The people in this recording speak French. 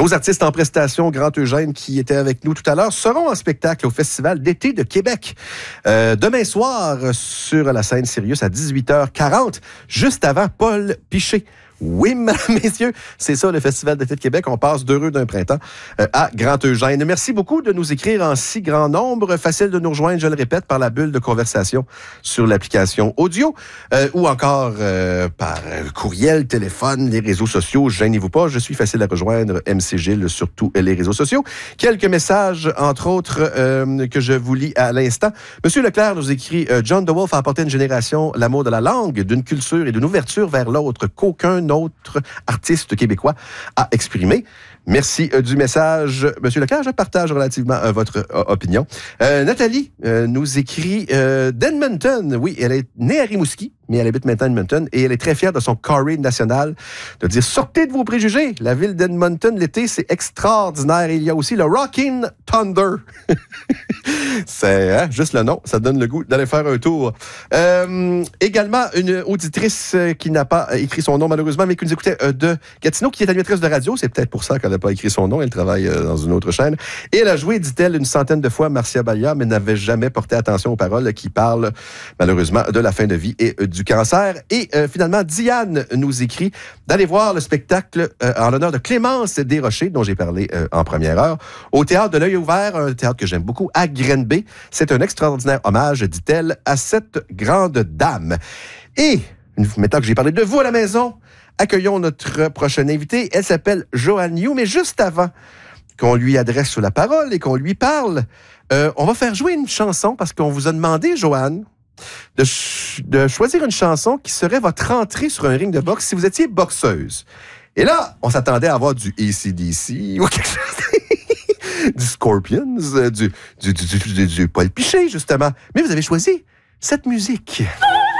Nos artistes en prestation, Grand Eugène, qui était avec nous tout à l'heure, seront en spectacle au Festival d'été de Québec. Demain soir, sur la scène Sirius à 18h40, juste avant Paul Piché. Oui, mesdames, messieurs, c'est ça le Festival d'été de Québec. On passe d'heureux d'un printemps à Grand Eugène. Merci beaucoup de nous écrire en si grand nombre. Facile de nous rejoindre, je le répète, par la bulle de conversation sur l'application audio ou encore par courriel, téléphone, les réseaux sociaux. Gênez-vous pas, je suis facile à rejoindre, MC Gilles, sur tous les réseaux sociaux. Quelques messages, entre autres, que je vous lis à l'instant. Monsieur Leclerc nous écrit « John DeWolf a apporté à une génération l'amour de la langue, d'une culture et d'une ouverture vers l'autre qu'aucun autre artiste québécois a exprimé. » Merci du message, Monsieur Leclerc. Je partage relativement votre opinion. Nathalie nous écrit d'Edmonton. Oui, elle est née à Rimouski, mais elle habite maintenant à Edmonton et elle est très fière de son carré national de dire « Sortez de vos préjugés! La ville d'Edmonton, l'été, c'est extraordinaire. Et il y a aussi le Rockin' Thunder. » C'est juste le nom, ça donne le goût d'aller faire un tour. Également, une auditrice qui n'a pas écrit son nom malheureusement, mais qui nous écoutait de Gatineau, qui est animatrice de radio. C'est peut-être pour ça qu'elle n'a pas écrit son nom. Elle travaille dans une autre chaîne. Et elle a joué, dit-elle, une centaine de fois Marcia Balia, mais n'avait jamais porté attention aux paroles qui parlent malheureusement de la fin de vie et du cancer. Et finalement, Diane nous écrit d'aller voir le spectacle en l'honneur de Clémence Desrochers, dont j'ai parlé en première heure, au Théâtre de l'Œil Ouvert, un théâtre que j'aime beaucoup, à Grenby. C'est un extraordinaire hommage, dit-elle, à cette grande dame. Et, maintenant que j'ai parlé de vous à la maison, accueillons notre prochaine invitée. Elle s'appelle Joanne Yu, mais juste avant qu'on lui adresse la parole et qu'on lui parle, on va faire jouer une chanson parce qu'on vous a demandé, Joanne, de choisir une chanson qui serait votre entrée sur un ring de boxe si vous étiez boxeuse. Et là, on s'attendait à avoir du AC/DC ou quelque chose, du Scorpions, du Paul Piché, justement. Mais vous avez choisi cette musique.